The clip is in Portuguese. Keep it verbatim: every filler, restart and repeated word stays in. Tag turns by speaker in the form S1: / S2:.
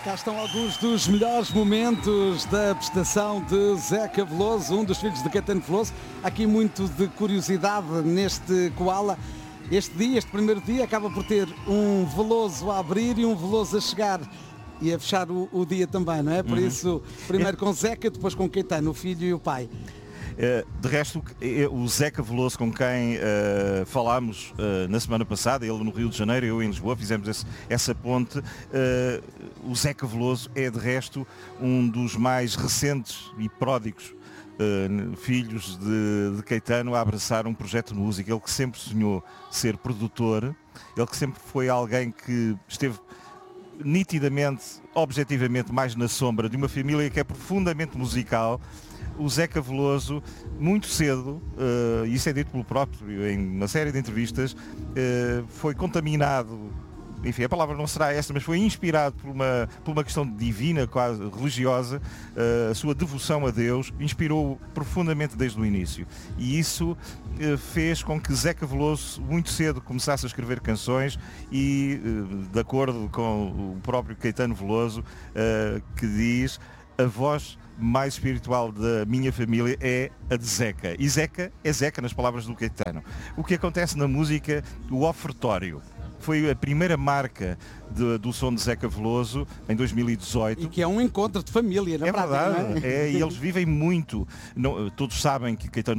S1: Cá estão alguns dos melhores momentos da prestação de Zeca Veloso, um dos filhos de Caetano Veloso. Há aqui muito de curiosidade neste koala. Este dia, este primeiro dia, acaba por ter um Veloso a abrir e um Veloso a chegar e a fechar o, o dia também, não é? Por uhum. isso, primeiro com Zeca, depois com Caetano, o filho e o pai.
S2: De resto, o Zeca Veloso, com quem uh, falámos uh, na semana passada, ele no Rio de Janeiro, eu em Lisboa, fizemos esse, essa ponte, uh, o Zeca Veloso é de resto um dos mais recentes e pródigos uh, filhos de, de Caetano a abraçar um projeto de música. Ele que sempre sonhou ser produtor, ele que sempre foi alguém que esteve nitidamente, objetivamente mais na sombra de uma família que é profundamente musical. O Zeca Veloso, muito cedo, uh, isso é dito pelo próprio em uma série de entrevistas, uh, foi contaminado, enfim, a palavra não será esta, mas foi inspirado por uma, por uma questão divina, quase religiosa, uh, a sua devoção a Deus, inspirou profundamente desde o início. E isso uh, fez com que Zeca Veloso, muito cedo, começasse a escrever canções e, uh, de acordo com o próprio Caetano Veloso, uh, que diz: a voz mais espiritual da minha família é a de Zeca. E Zeca é Zeca, nas palavras do Caetano. O que acontece na música, o ofertório, foi a primeira marca de, do som de Zeca Veloso em dois mil e dezoito.
S1: E que é um encontro de família, na
S2: é
S1: prática,
S2: verdade,
S1: não é?
S2: É, e eles vivem muito. Não, todos sabem que Caetano